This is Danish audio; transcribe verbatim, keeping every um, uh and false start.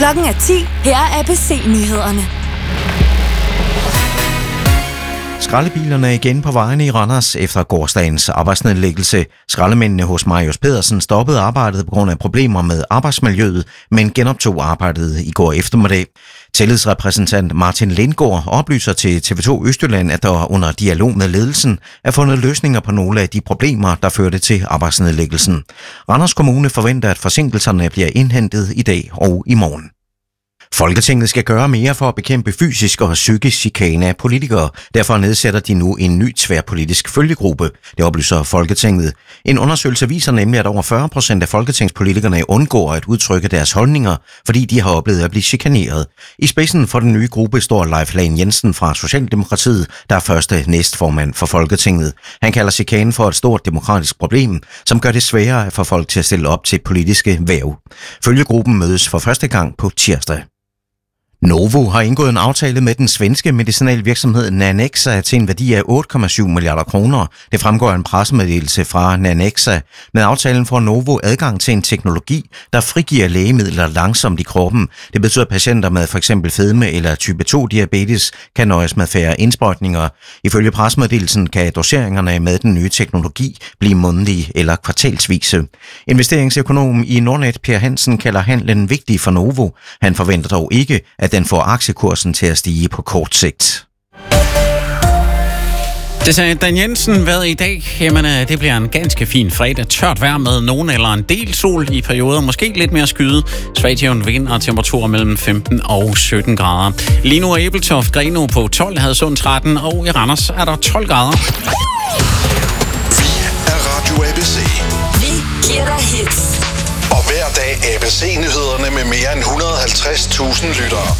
Klokken er ti. Her er A B C-nyhederne. Skraldebilerne er igen på vejene i Randers efter gårsdagens arbejdsnedlæggelse. Skraldemændene hos Marius Pedersen stoppede arbejdet på grund af problemer med arbejdsmiljøet, men genoptog arbejdet i går eftermiddag. Tillidsrepræsentant Martin Lindgaard oplyser til T V to Østjylland, at der under dialog med ledelsen er fundet løsninger på nogle af de problemer, der førte til arbejdsnedlæggelsen. Randers Kommune forventer, at forsinkelserne bliver indhentet i dag og i morgen. Folketinget skal gøre mere for at bekæmpe fysisk og psykisk chikane af politikere. Derfor nedsætter de nu en ny tværpolitisk følgegruppe. Det oplyser Folketinget. En undersøgelse viser nemlig, at over fyrre procent af folketingspolitikerne undgår at udtrykke deres holdninger, fordi de har oplevet at blive chikaneret. I spidsen for den nye gruppe står Leif Lahn Jensen fra Socialdemokratiet, der er første næstformand for Folketinget. Han kalder chikanen for et stort demokratisk problem, som gør det sværere at få folk til at stille op til politiske hverv. Følgegruppen mødes for første gang på tirsdag. Novo har indgået en aftale med den svenske medicinalvirksomhed Nanexa til en værdi af otte komma syv milliarder kroner. Det fremgår af en pressemeddelelse fra Nanexa. Med aftalen får Novo adgang til en teknologi, der frigiver lægemidler langsomt i kroppen. Det betyder, at patienter med f.eks. fedme eller type to diabetes kan nøjes med færre indsprøjtninger. Ifølge pressemeddelelsen kan doseringerne med den nye teknologi blive månedlige eller kvartalsvise. Investeringsøkonom i Nordnet, Per Hansen, kalder handlen vigtig for Novo. Han forventer dog ikke, at den får aktiekursen til at stige på kort sigt. Det sagde Dan Jensen. Hvad i dag? Jamen, det bliver en ganske fin fredag. Tørt vejr med nogen eller en del sol i perioder. Måske lidt mere skyde. Svagtjævn vind og temperaturer mellem femten og sytten grader. Lige nu er Ebeltoft Grenaa på tolv, Hadsund tretten, og i Randers er der tolv grader. Vi er Radio A B C. Vi giver dig hits. Og hver dag A B C-nyhederne med mere end et hundrede og halvtreds tusind lyttere.